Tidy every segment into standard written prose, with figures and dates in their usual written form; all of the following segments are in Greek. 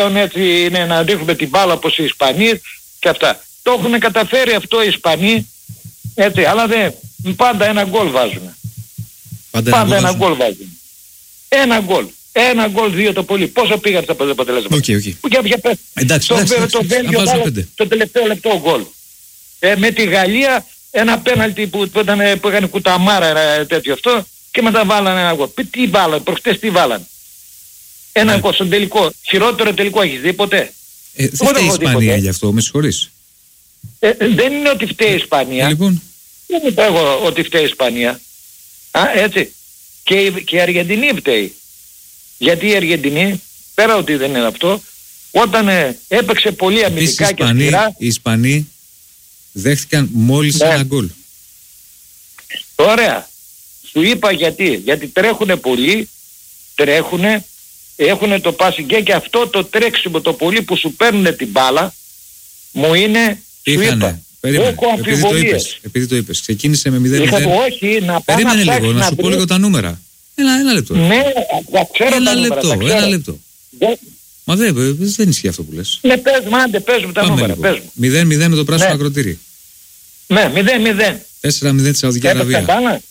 έτσι είναι να ρίχνουμε την μπάλα όπως οι Ισπανοί και αυτά. Το έχουν καταφέρει αυτό οι Ισπανοί, έτσι, αλλά πάντα ένα γκολ βάζουν. Πάντα ένα γκολ βάζουν. Ένα γκολ, δύο το πολύ. Πόσο πήγαν τα αποτελέσματα. Εντάξει, το Βέλγιο το τελευταίο λεπτό γκολ. Με τη Γαλλία ένα πέναλτι που έκανε κουταμάρα, ένα τέτοιο αυτό, και μετά βάλανε ένα γκολ. Τι βάλανε, προχτές τι βάλανε. Ένα γκολ στον τελικό. Χειρότερο τελικό έχεις δει ποτέ? Δεν φταίει η Ισπανία γι' αυτό, με συγχωρείς. Δεν είναι ότι φταίει η Ισπανία. Λοιπόν. Δεν είπα εγώ ότι φταίει η Ισπανία. Έτσι. Και η Αργεντινή φταίει. Γιατί η Αργεντινή, πέρα ότι δεν είναι αυτό, όταν έπαιξε πολύ αμυντικά και σκληρά... Οι Ισπανοί δέχτηκαν μόλις ένα γκολ. Ωραία. Σου είπα γιατί τρέχουνε πολύ, έχουν το passing και αυτό το τρέξιμο το πολύ που σου παίρνουν την μπάλα μου είναι, σου είπα, έχω αμφιβολίες. Επειδή το είπες, ξεκίνησε με 0-0. Όχι, να πάω περίμενε λίγο, να σου πω λίγο τα νούμερα. Ένα λεπτό. Ναι, ξέρω ένα λεπτό. Μα δεν ισχύει αυτό που λες. Ναι, πες μου τα νούμερα. 0-0 με το πράσινο ακροτήρι. Ναι, 0-0. 4-0 τη Σαουδική Αραβία.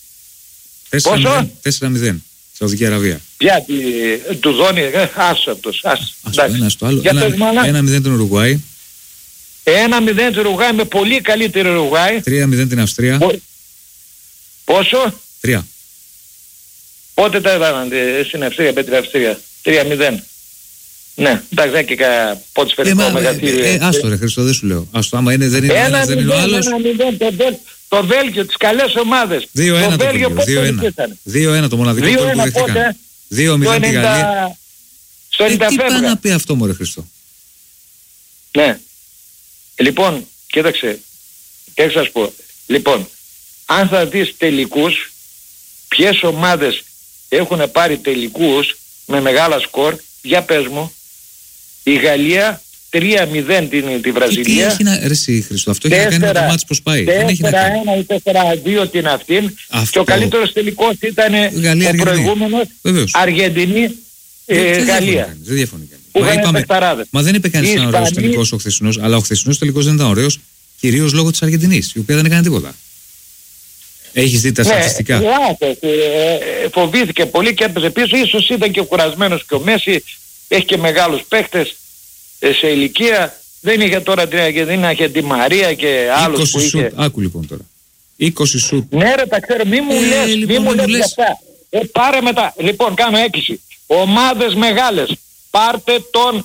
4-0 Σαουδική Αραβία. Ποια του δώνει, άσο αυτός. Ένα στο άλλο. 1-0 την Ουρουγουάη. 1-0 την Ουρουγουάη με πολύ καλύτερη Ουρουγουάη. 3-0 την Αυστρία. Πόσο? 3. Πότε τα έβαλαν στην Αυστρία, με την Αυστρία? 3-0. Ναι, εντάξει, δεν και πότε σφαιρικό μεγαθύριο. Άστο ρε Χριστό, δεν σου λέω. Άστο, άμα είναι, δεν είναι ο ένας, δεν είναι ο άλλος. 1-0 το Βέλγιο, τις καλές ομάδες. 2-1 το Βέλγιο, 2-1 το μοναδικό γκολ που δεχτήκαν. 2-0 τη Γαλλία. Στο 90 τι πάει να πει αυτό μωρέ Χριστό? Ναι. Λοιπόν, κοίταξε, και θα σας πω. Λοιπόν, αν θα δεις τελικούς, ποιες ομάδες έχουν πάρει τελικούς με μεγάλα σκορ, για πες μου. Η Γαλλία 3-0 τη Βραζιλία. Τι έχει να... Ρε Χριστό, αυτό έχει να κάνει με το μάτς πως πάει. 4-1 ή 4-2 την αυτήν. Και ο καλύτερος τελικός ήταν ο προηγούμενος Αργεντινή Γαλλία. Δεν διαφωνεί κανείς. Μα δεν είπε κανείς ήταν ωραίος τελικός ο χθεσινός, αλλά ο χθεσινός τελικός δεν ήταν ωραίος κυρίως λόγω της Αργεντινής, η οποία δεν έκανε τίποτα. Έχεις δει τα στατιστικά? Φοβήθηκε πολύ και έπαιζε πίσω. Ίσως ήταν και κουρασμένος και ο Μέση. Έχει και μεγάλους παίχτες σε ηλικία. Δεν είχε τώρα δεν είχε τη Μαρία και άλλους που είχε. Άκου λοιπόν τώρα. 20 σουτ. Ναι ρε, τα ξέρω. Μη μου λες για αυτά. Πάρε μετά. Λοιπόν, κάνω έκκληση. Ομάδες μεγάλες. Πάρτε τον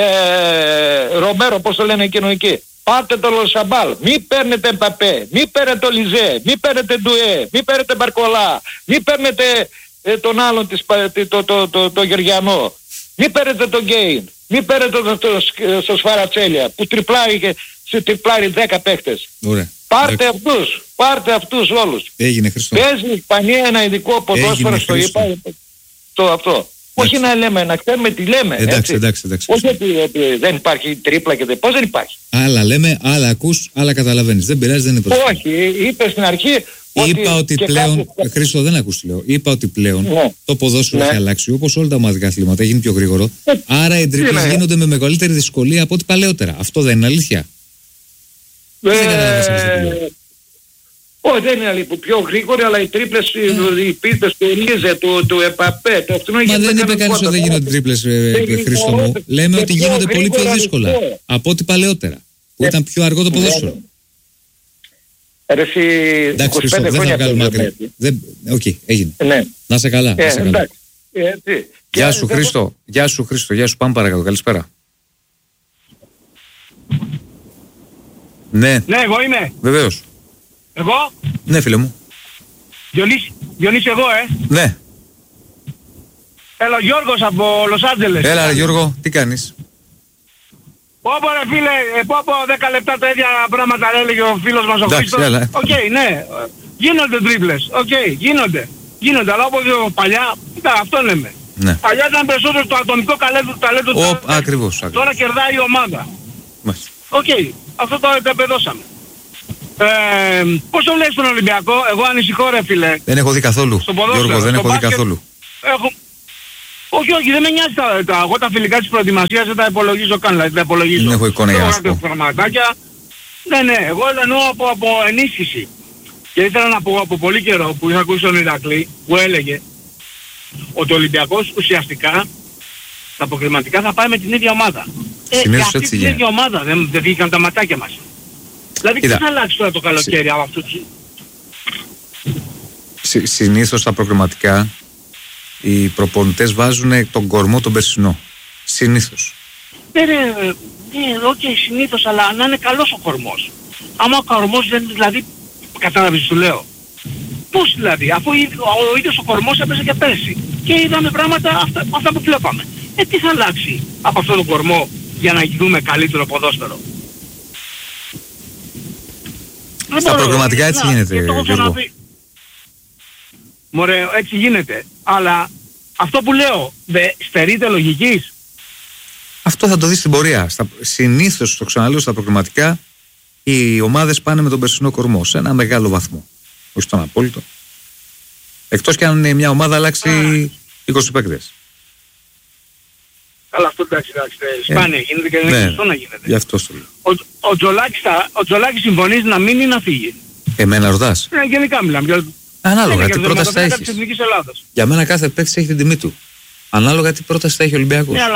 Ρομπέρο, πώς το λένε εκείνο εκεί. Πάρτε τον Λοσαμπάλ, μη παίρνετε Μπαπέ, μη παίρνετε τον Λιζέ, μη παίρνετε Ντουέ, μη παίρνετε Μπαρκολά, μη παίρνετε τον άλλον το Γεωργιανό, μη παίρνετε τον Γκέιν, μη παίρνετε το Σφαρατσέλια που τριπλάρει 10 παίχτες. Πάρτε αυτούς όλους. Έγινε Χριστό. Παίζει η Ισπανία ένα ειδικό ποδόσφαιρο, στο είπα το αυτό. Όχι να λέμε, να ξέρουμε τι λέμε. Εντάξει. Όχι ότι δεν υπάρχει τρίπλα και δεν. Πώς δεν υπάρχει? Άλλα λέμε, άλλα ακούς, άλλα καταλαβαίνεις. Δεν πειράζει, δεν είναι πρόβλημα. Όχι, είπε στην αρχή. Είπα ότι πλέον. Χρήστο, δεν ακούς τι λέω. Είπα ότι πλέον το ποδόσφαιρο έχει αλλάξει, όπως όλα τα ομαδικά αθλήματα, έχει γίνει πιο γρήγορο. Άρα οι τρίπλες γίνονται με μεγαλύτερη δυσκολία από ό,τι παλαιότερα. Αυτό δεν είναι αλήθεια? Δεν καταλαβαίνεις. Όχι, δεν είναι αλήθεια. Πιο γρήγορη, αλλά οι τρίπλες, οι πίστες του Λίζε, του Επαπέ, το αυτόν. Μα δεν είπε κανείς ότι δεν γίνονται τρίπλες, Χρήστο μου. Λέμε ότι γίνονται πολύ πιο δύσκολα από ό,τι παλαιότερα, που ήταν πιο αργό το ποδόσφαιρο. Εντάξει, Χρήστο, δεν θα βγάλουμε άκρη. Οκ, έγινε. Να σε καλά. Γεια σου Χρήστο. Γεια σου Πάμε παρακάτω. Καλησπέρα. Ναι, εγώ είμαι. Βεβαίως. Εγώ? Ναι, φίλε μου. Διονύση εγώ, Ναι. Έλα, Γιώργος από Λος Άντζελες. Έλα, ρε Γιώργο, τι κάνεις? Πω ρε φίλε, πω 10 λεπτά τα ίδια πράγματα έλεγε ο φίλος μας ο Χρήστος. Οκ, ναι. Γίνονται τρίπλες. Γίνονται, αλλά όπως παλιά, αυτό λέμε. Ναι. Παλιά ήταν περισσότερο το ατομικό ταλέντο. Ακριβώς. Τώρα κερδάει η ομάδα. Οκ, αυτό το επεδώσαμε. Πώς το βλέπεις τον Ολυμπιακό? Εγώ ανησυχώ ρε φίλε. Δεν έχω δει καθόλου. Γιώργο, δεν έχω δει καθόλου. Όχι, δεν με νοιάζει εγώ τα φιλικά της προετοιμασίας δεν τα υπολογίζω καν, δηλαδή τα υπολογίζω. Δεν έχω εικόνα για να σου πω. Ναι, εγώ εννοώ από ενίσχυση. Και ήθελα να πω από πολύ καιρό που είχα ακούσει τον Ηρακλή που έλεγε ότι ο Ολυμπιακός ουσιαστικά τα αποκριματικά θα πάει με την ίδια ομάδα. Και αυτή την ίδια ομάδα δεν βγήκαν τα ματάκια μας. Δηλαδή τι θα αλλάξει τώρα το καλοκαίρι από αυτούς. Συνήθως τα προκριματικά οι προπονητές βάζουν τον κορμό τον περσινό. Συνήθως. Όχι συνήθως, αλλά να είναι καλός ο κορμός. Άμα ο κορμός δεν, δηλαδή, κατάλαβες τι σου λέω. Πώς δηλαδή, αφού ο ίδιος ο κορμός έπαιζε και πέρσι. Και είδαμε πράγματα αυτά που βλέπαμε. Τι θα αλλάξει από αυτόν τον κορμό για να δούμε καλύτερο ποδόσφαιρο. Στα προγραμματικά έτσι γίνεται, Γιώργο. Μωρέ, έτσι γίνεται. Αλλά αυτό που λέω, στερείται λογικής. Αυτό θα το δεις στην πορεία. Συνήθως, το ξαναλέω, στα προγραμματικά οι ομάδες πάνε με τον περσινό κορμό σε ένα μεγάλο βαθμό. Όχι στον απόλυτο. Εκτός κι αν μια ομάδα αλλάξει 20 παίκτες. Αλλά αυτό εντάξει, σπάνια γίνεται και δεν είναι σωστό να γίνεται. Γι' αυτό το λέω. Ο Τζολάκης συμφωνείς να μείνει ή να φύγει. Εμένα ρωτάς. Γενικά μιλάμε. Ανάλογα τι πρόταση θα έχεις. Για μένα κάθε παίκτης έχει την τιμή του. Ανάλογα τι πρόταση θα έχει ο Ολυμπιακός. Ναι,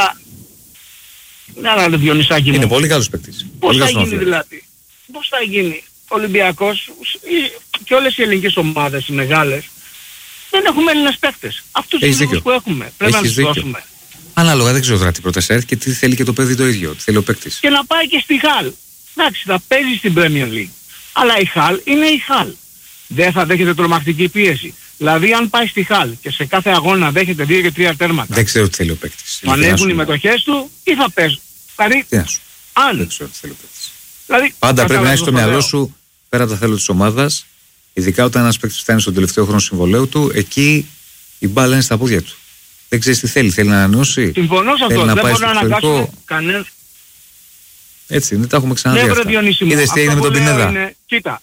αλλά Διονυσάκη μου. Είναι πολύ καλός παίκτης. Πώς θα γίνει δηλαδή. Πώς θα γίνει. Ο Ολυμπιακός και όλες οι ελληνικές ομάδες, οι μεγάλες, δεν έχουμε Έλληνες παίκτες. Αυτούς τους λίγους που έχουμε. Πρέπει να τους δώσουμε. Ανάλογα, δεν ξέρω τώρα τι πρόταση έρθει και τι θέλει και το παιδί το ίδιο. Τι θέλει ο παίκτης. Και να πάει και στη Χαλ. Εντάξει, θα παίζει στην Premier League. Αλλά η Χαλ είναι η Χαλ. Δεν θα δέχεται τρομακτική πίεση. Δηλαδή, αν πάει στη Χαλ και σε κάθε αγώνα δέχεται 2 και 3 τέρματα. Δεν ξέρω τι θέλει ο παίκτης. Θα ανέβουν οι μετοχές του ή θα παίζουν. Δηλαδή, δεν ξέρω τι θέλει ο παίκτης. Δηλαδή, πάντα πρέπει να έχει στο μυαλό σου πέρα από τα θέλω της ομάδας, ειδικά όταν ένας παίκτης φτάνει στον τελευταίο χρόνο συμβολέου του, εκεί η μπάλα είναι στα πόδια του. Δεν ξέρεις τι θέλει. Θέλει να ανανεώσει. Συμφωνώ σε αυτό. Δεν μπορώ να αναγκάσω κανένα. Έτσι, δεν τα έχουμε ξαναδεί. Είδες τι έγινε με τον Πινέδα. Κοίτα.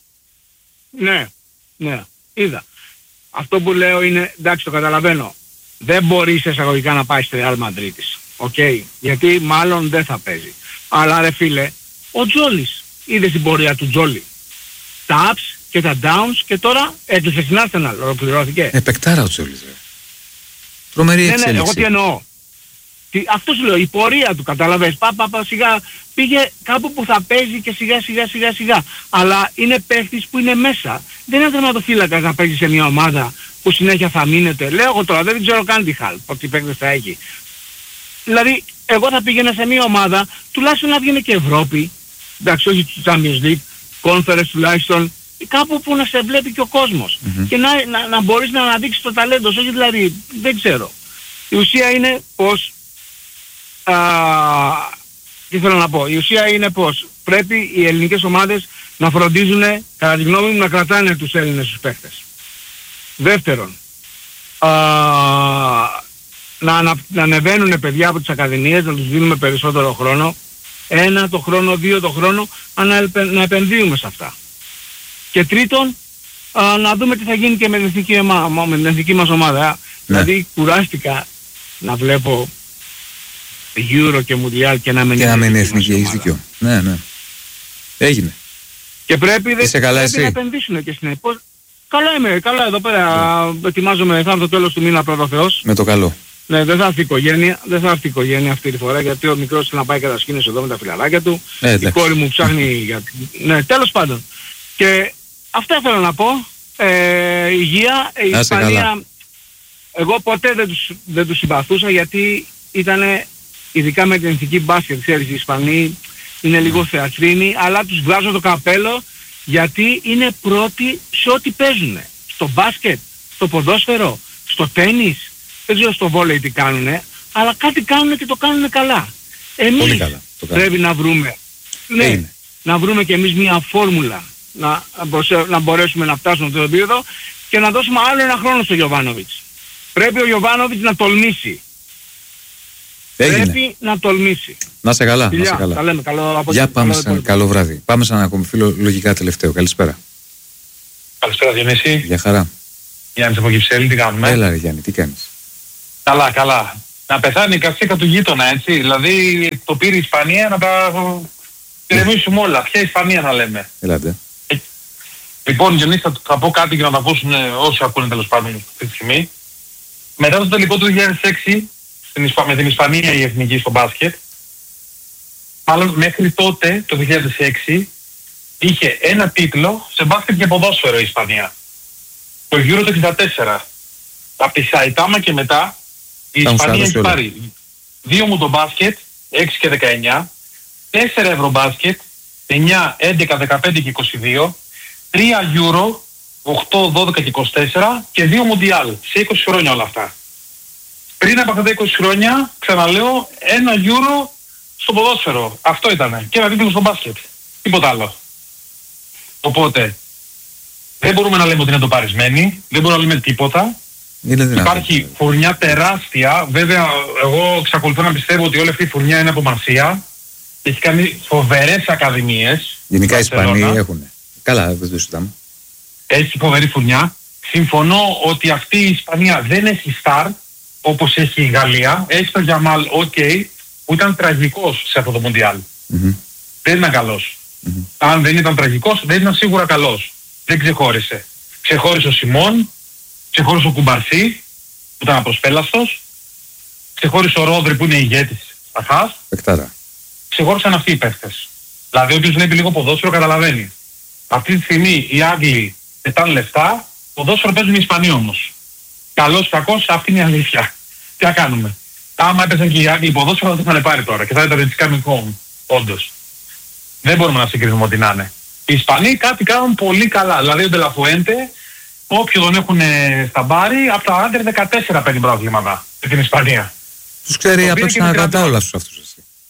Ναι, είδα. Αυτό που λέω είναι, εντάξει, το καταλαβαίνω. Δεν μπορεί εισαγωγικά να πάει στη Real Madrid. Γιατί μάλλον δεν θα παίζει. Αλλά ρε φίλε, ο Τζόλης. Είδες την πορεία του Τζόλη. Τα ups και τα downs και τώρα έκλεισε στην Arsenal. Ολοκληρώθηκε. Παικτάρα ο Τζόλης. Τρομερή εξέλιξη. Ναι, εγώ τι εννοώ. Αυτό σου λέω, η πορεία του, καταλαβες, σιγά πήγε κάπου που θα παίζει και σιγά. Αλλά είναι παίχτης που είναι μέσα. Δεν είναι τερματοφύλακας να παίζει σε μια ομάδα που συνέχεια θα μείνεται. Λέω εγώ τώρα, δεν ξέρω καν τι Χαλ, ότι παίκτες θα έχει. Δηλαδή, εγώ θα πήγαινα σε μια ομάδα, τουλάχιστον να βγαίνει και Ευρώπη, εντάξει, όχι του Champions League, Conference τουλάχιστον, κάπου που να σε βλέπει και ο κόσμος. Και να μπορείς να αναδείξεις το ταλέντο, όχι δηλαδή, δεν ξέρω. Η ουσία είναι πως, τι θέλω να πω, η ουσία είναι πως πρέπει οι ελληνικές ομάδες να φροντίζουν, κατά τη γνώμη μου, να κρατάνε τους Έλληνες τους παίχτες. Δεύτερον, να ανεβαίνουν παιδιά από τις ακαδημίες, να τους δίνουμε περισσότερο χρόνο. 1 το χρόνο, 2 το χρόνο, να επενδύουμε σε αυτά. Και τρίτον, να δούμε τι θα γίνει και με την εθνική μας ομάδα. Δηλαδή κουράστηκα να βλέπω Euro και Mundial και να μην είναι εθνική. Έχεις δίκιο. Ναι. Έγινε. Και πρέπει να επενδύσουν και στην επόμενη. Καλά εδώ πέρα. Ετοιμάζομαι, θα έρθω το τέλος του μήνα πρώτο Θεός. Με το καλό. Ναι, δεν θα έρθει η οικογένεια αυτή τη φορά, γιατί ο μικρός θέλει να πάει κατασκήνωση εδώ με τα φιλαράκια του. Η κόρη μου ψάχνει για... Ναι, τέλος πάντων. Και αυτά θέλω να πω. Υγεία, η Ισπανία, εγώ ποτέ δεν τους συμπαθούσα, γιατί ήταν, ειδικά με την εθνική μπάσκετ, ξέρεις, οι Ισπανοί είναι λίγο θεατρίνοι, αλλά τους βγάζω το καπέλο, γιατί είναι πρώτοι σε ό,τι παίζουν. Στο μπάσκετ, στο ποδόσφαιρο, στο τένις, δεν ξέρω στο βόλεϊ τι κάνουνε, αλλά κάτι κάνουνε και το κάνουνε καλά. Εμείς πρέπει να βρούμε, να βρούμε και εμείς μια φόρμουλα, να μπορέσουμε να φτάσουμε στο επίπεδο και να δώσουμε άλλο ένα χρόνο στο Γιοβάνοβιτς. Πρέπει ο Γιοβάνοβιτς να τολμήσει. Πρέπει να τολμήσει. Να σε καλά, να σε καλά. Τα λέμε, Για πάμε καλό βράδυ. Πάμε σε ένα ακόμη φίλο, λογικά τελευταίο. Καλησπέρα. Καλησπέρα Διονύση. Γεια χαρά. Γιάννης από Κυψέλη, τι κάνουμε? Έλα ρε Γιάννη, τι κάνεις? Καλά. Να πεθάνει η κασίκα του γείτονα, έτσι. Δηλαδή το πήρε η Ισπανία να τα ηρεμήσουμε όλα. Ποια Ισπανία να λέμε. Ελάτε. Λοιπόν, Γιονύση, θα πω κάτι και να τα ακούσουν όσοι ακούνε τέλος πάντων αυτή τη στιγμή. Μετά το τελικό του 2006, με την Ισπανία η εθνική στο μπάσκετ, μάλλον μέχρι τότε, το 2006, είχε ένα τίτλο σε μπάσκετ και ποδόσφαιρο η Ισπανία. Το Euro το 64. Από τη Σαϊτάμα και μετά, η Ισπανία έχει πάρει 2 μου το μπάσκετ, 6 και 19, 4 ευρώ μπάσκετ, 9, 11, 15 και 22, 3 Euro, 8, 12 και 24 και 2 Μουντιάλ, σε 20 χρόνια όλα αυτά. Πριν από αυτά τα 20 χρόνια, ξαναλέω, 1 Euro στο ποδόσφαιρο. Αυτό ήτανε. Και ένα τίτλο στο μπάσκετ. Τίποτα άλλο. Οπότε, δεν μπορούμε να λέμε ότι είναι το παρισμένοι, δεν μπορούμε να λέμε τίποτα. Υπάρχει φουρνιά τεράστια. Βέβαια, εγώ εξακολουθώ να πιστεύω ότι όλη αυτή η φουρνιά είναι απομασία. Έχει κάνει φοβερές ακαδημίες. Γενικά οι Ισπανοί έχουν. Καλά, δεν το συζητάμε. Έχει φοβερή φουρνιά. Συμφωνώ ότι αυτή η Ισπανία δεν έχει στάρ όπως έχει η Γαλλία. Έχει τον Γιαμάλ, που ήταν τραγικός σε αυτό το Μουντιάλ. Δεν ήταν καλός. Αν δεν ήταν τραγικός, δεν ήταν σίγουρα καλός. Δεν ξεχώρισε. Ξεχώρισε ο Σιμών, ξεχώρισε ο Κουμπαρσί, που ήταν απροσπέλαστος, ξεχώρισε ο Ρόδρυ που είναι ηγέτης Αχάς. Ξεχώρισαν αυτοί οι παίχτες. Δηλαδή όποιος βλέπει λίγο ποδόσφαιρο καταλαβαίνει. Αυτή τη στιγμή οι Άγγλοι πετάνε λεφτά, ποδόσφαιρο παίζουν οι Ισπανοί όμως. Καλός κακός, αυτή είναι η αλήθεια. Τι θα κάνουμε. Άμα έπαιζαν και οι Άγγλοι ποδόσφαιρο θα το είχαν πάρει τώρα και θα ήταν it's coming home. Όντως. Δεν μπορούμε να συγκρίνουμε ό,τι να είναι. Οι Ισπανοί κάτι κάνουν πολύ καλά. Δηλαδή ο Ντελαφουέντε, όποιοι τον έχουν στα μπάρι, από τα άντερ 14 παίρνει πρωταθλήματα με την Ισπανία. Τους ξέρει απ' έξω να κρατά όλα στους αυτούς.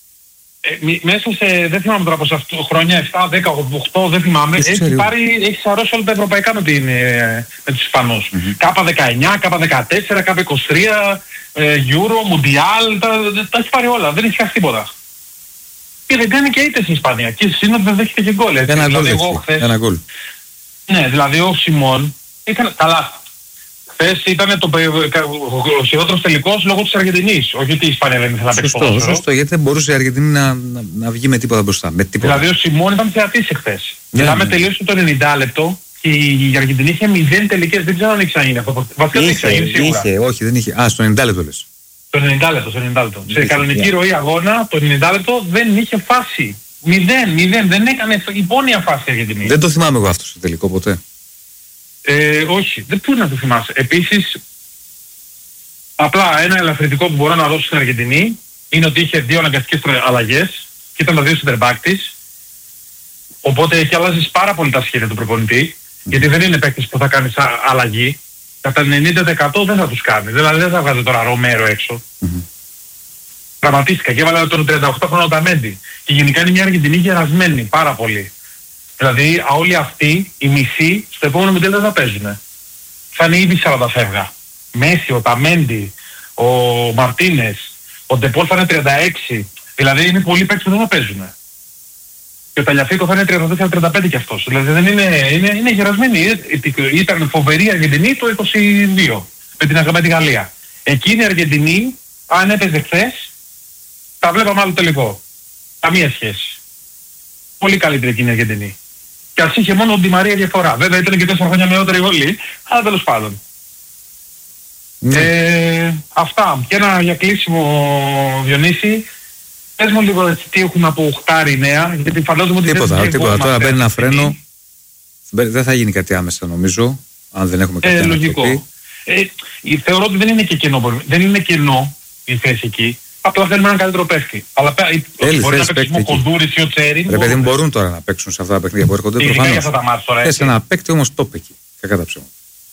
Μέσα σε, δεν θυμάμαι τώρα πόσα χρόνια, 7, 10, 8, δεν θυμάμαι, έχει σαρώσει όλα τα ευρωπαϊκά με τους Ισπανούς. Κάπα 19, κάπα 14, κάπα 23, Euro, Mundial, τα έχει πάρει όλα, δεν έχει χάσει τίποτα. Και δεν κάνει και ήττες η Ισπανία. Και σύνολο δεν δέχεται και γκολ. Ένα γκολ. Ναι, δηλαδή ο Σιμών ήταν καλά. Χθες ήταν ο χειρότερος τελικός λόγω της Αργεντινής. Όχι ότι η Ισπανία δεν ήθελε να παίξει ποδόσφαιρο. Σωστό, γιατί δεν μπορούσε η Αργεντινή να βγει με τίποτα μπροστά. Δηλαδή ο Σιμών ήταν θεατής εχθές. Μιλάμε τελείωσε το 90 λεπτό και η Αργεντινή είχε 0 τελικές. Δεν ξέρω αν έχει ξαναγίνει αυτό. Βασικά δεν έχει ξαναγίνει σίγουρα. Όχι, δεν είχε. Στο 90 λεπτό λες. Το 90 λεπτό. Σε κανονική ροή αγώνα, το 90 λεπτό δεν είχε φάση. 0, δεν έκανε υπόνοια φάση η Αργεντινή. Δεν το θυμάμαι εγώ αυτό στο τελικό ποτέ. Όχι, δεν μπορεί να το θυμάσαι. Επίσης, απλά ένα ελαφρυντικό που μπορώ να δώσω στην Αργεντινή είναι ότι είχε 2 αναγκαστικές αλλαγές και ήταν τα 2 center back της. Οπότε εκεί αλλάζεις πάρα πολύ τα σχέδια του προπονητή, γιατί δεν είναι παίκτης που θα κάνεις αλλαγή. Κατά 90% δεν θα τους κάνει. Δηλαδή δεν θα βγάζει τώρα Ρομέρο έξω. Τραυματίστηκα και έβαλα τον 38χρονο Οταμέντι. Και γενικά είναι μια Αργεντινή γερασμένη πάρα πολύ. Δηλαδή όλοι αυτοί, οι μισοί, στο επόμενο μοντέλο δεν θα παίζουν. Θα είναι ήδη 40 φεύγα. Μέση, ο Ταμέντι, ο Μαρτίνες, ο Ντεπόλ θα είναι 36. Δηλαδή είναι πολλοί παίκτες που δεν θα παίζουν. Και ο Ταλιαφίκο θα είναι 34-35 κι αυτός. Δηλαδή δεν είναι γερασμένοι. Ήταν φοβερή Αργεντινή το 22 με τη Γαλλία. Εκείνη η Αργεντινή, αν έπαιζε χθες, τα βλέπαμε άλλο τελικό. Καμία σχέση. Πολύ καλύτερη εκείνη η Αργεντινή. Και ας είχε μόνο Ντι Μαρία διαφορά. Βέβαια ήταν και 4 χρόνια νεότερη γολή, αλλά τέλος πάντων. Αυτά. Και ένα για κλείσιμο, Διονύση. Πες μου λίγο τι έχουμε από Οχτάρι νέα, γιατί φαντάζομαι ότι τίποτα. Τώρα μπαίνει ένα φρένο. Δεν θα γίνει κάτι άμεσα νομίζω, αν δεν έχουμε κάτι λογικό. Θεωρώ ότι δεν είναι και κενό. Δεν είναι κενό η θέση εκεί. Απλά θέλουμε έναν καλύτερο παίχτη. Αλλά μπορεί να παίξει ο Κοντούρης ή ο Τσέριν. Ρε παιδί μου, μπορούν τώρα να παίξουν σε αυτά τα παιχνίδια που έρχονται προφανώς. Θες ένα παίκτη όμως το παίκει. Κακά τα ψέματα.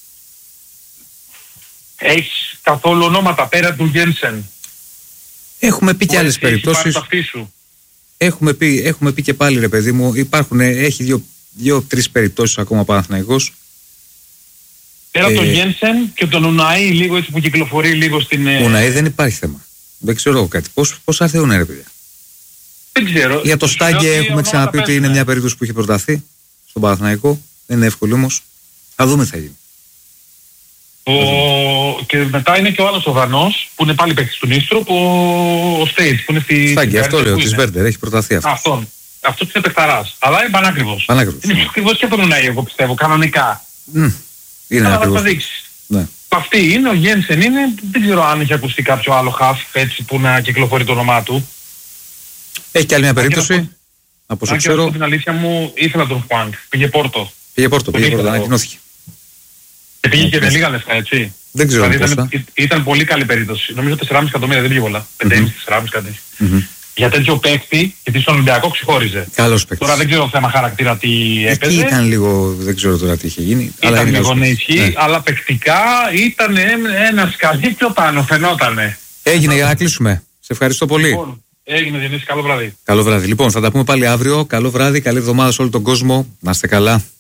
Έχεις καθόλου ονόματα πέρα του Γένσεν? Έχουμε πει και άλλες περιπτώσεις. Έχουμε πει και πάλι, ρε παιδί μου, έχει 2-3 περιπτώσεις ακόμα Παναθηναϊκός. Πέρα τον Γένσεν και τον Ουναή λίγο έτσι που κυκλοφορεί λίγο στην... Ουναή δεν υπάρχει θέμα. Δεν ξέρω εγώ κάτι. Πώς θα έρθουν ρε παιδιά? Δεν ξέρω. Για το Στάγκε έχουμε ξαναπεί ότι είναι μια περίπτωση που έχει προταθεί στον Παναθηναϊκό. Δεν είναι εύκολο όμως. Θα δούμε τι θα γίνει. Και μετά είναι και ο άλλος ο Δανός που είναι πάλι παίκτης του Νίστρου, ο Στέιτς που είναι στη... Στάγκη, αυτό λέω, της Βέρντερ, έχει προταθεί αυτό. Αυτός είναι παιχταράς, αλλά είναι πανάκριβος. Είναι πιο ακριβώς και τον Ουνάι, εγώ πιστεύω, κανονικά. Είναι ακριβώς. Ναι. Αυτή είναι, ο Γένσεν είναι, δεν ξέρω αν έχει ακουστεί κάποιο άλλο χαφ έτσι που να κυκλοφορεί το όνομά του. Έχει και άλλη μια περίπτωση, από όσο ξέρω. Την αλήθεια μου ήθελα τον Χουάνκ, πήγε Πόρτο, ανακοινώθηκε. Και πήγε και με λίγα λεφτά, έτσι. Δεν ξέρω ήταν πολύ καλή περίπτωση. Νομίζω 4,5 εκατομμύρια, δεν πήγε πολλά. 5,5-4,5 κάτι. Για τέτοιο παίκτη, γιατί στον Ολυμπιακό ξεχώριζε. Καλός παίκτης. Τώρα δεν ξέρω θέμα χαρακτήρα τι έπαιζε. Ήταν λίγο, δεν ξέρω τώρα τι είχε γίνει. Ήταν λίγο ναι, ισχύει, αλλά παικτικά ήταν ένα σκαλί πιο πάνω, φαινότανε. Έγινε για να κλείσουμε. Σε ευχαριστώ πολύ. Λοιπόν, έγινε Διονύση, καλό βράδυ. Καλό βράδυ. Λοιπόν, θα τα πούμε πάλι αύριο. Καλό βράδυ, καλή εβδομάδα σε όλο τον κόσμο. Να είστε καλά.